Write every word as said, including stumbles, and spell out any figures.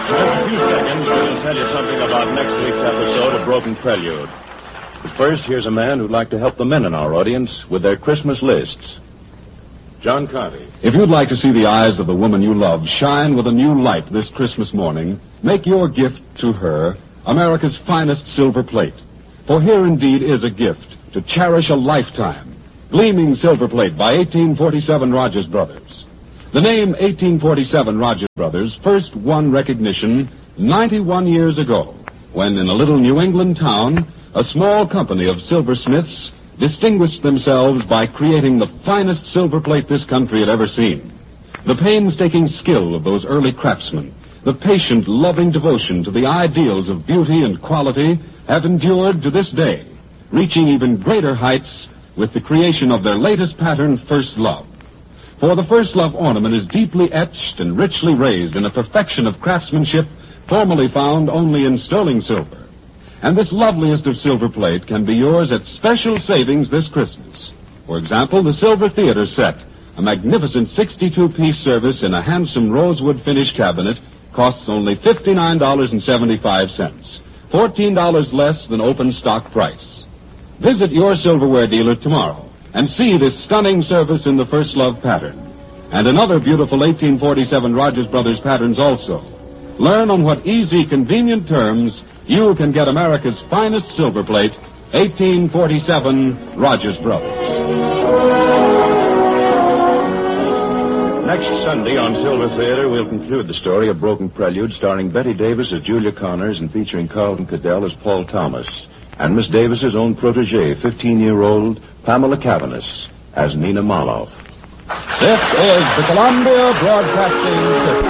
Just a few seconds, we'll tell you something about next week's episode of Broken Prelude. But first, here's a man who'd like to help the men in our audience with their Christmas lists. John Conte. If you'd like to see the eyes of the woman you love shine with a new light this Christmas morning, make your gift to her America's finest silver plate. For here indeed is a gift to cherish a lifetime. Gleaming silver plate by eighteen forty-seven Rogers Brothers. The name eighteen forty-seven Rogers Brothers first won recognition ninety-one years ago, when in a little New England town, a small company of silversmiths distinguished themselves by creating the finest silver plate this country had ever seen. The painstaking skill of those early craftsmen, the patient, loving devotion to the ideals of beauty and quality have endured to this day, reaching even greater heights with the creation of their latest pattern, First Love. For the First Love ornament is deeply etched and richly raised in a perfection of craftsmanship formerly found only in sterling silver. And this loveliest of silver plate can be yours at special savings this Christmas. For example, the Silver Theater set, a magnificent sixty-two piece service in a handsome rosewood finish cabinet, costs only fifty-nine dollars and seventy-five cents, fourteen dollars less than open stock price. Visit your silverware dealer tomorrow and see this stunning service in the First Love pattern, and another beautiful eighteen forty-seven Rogers Brothers patterns also. Learn on what easy, convenient terms you can get America's finest silver plate, eighteen forty-seven Rogers Brothers. Next Sunday on Silver Theater, we'll conclude the story of Broken Prelude, starring Betty Davis as Julia Connors and featuring Carlton Cadell as Paul Thomas, and Miss Davis's own protege, fifteen-year-old Pamela Cavanis, as Nina Moloff. This is the Columbia Broadcasting System.